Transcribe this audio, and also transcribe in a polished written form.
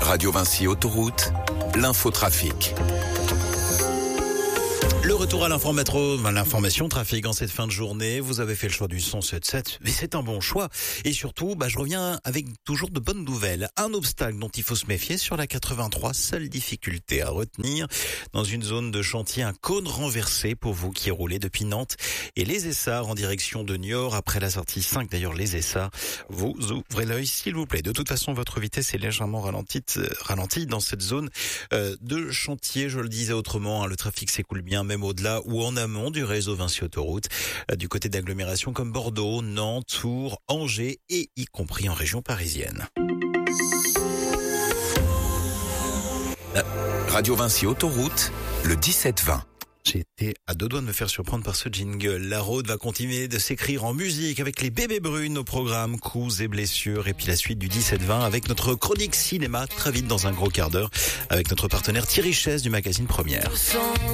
Radio Vinci Autoroute, l'infotrafic. Le retour à l'information trafic en cette fin de journée. Vous avez fait le choix du 177, mais c'est un bon choix. Et surtout, je reviens avec toujours de bonnes nouvelles. Un obstacle dont il faut se méfier sur la 83, seule difficulté à retenir. Dans une zone de chantier, un cône renversé pour vous qui roulez depuis Nantes et les Essarts en direction de Niort. Après la sortie 5, d'ailleurs, les Essarts, vous ouvrez l'œil s'il vous plaît. De toute façon, votre vitesse est légèrement ralentie dans cette zone de chantier. Je le disais autrement, le trafic s'écoule bien, même au-delà ou en amont du réseau Vinci Autoroute, du côté d'agglomérations comme Bordeaux, Nantes, Tours, Angers et y compris en région parisienne. Radio Vinci Autoroute, le 17-20. J'ai été à deux doigts de me faire surprendre par ce jingle. La route va continuer de s'écrire en musique avec les bébés brunes au programme, coups et blessures. Et puis la suite du 17-20 avec notre chronique cinéma très vite dans un gros quart d'heure avec notre partenaire Thierry Chess du magazine Première.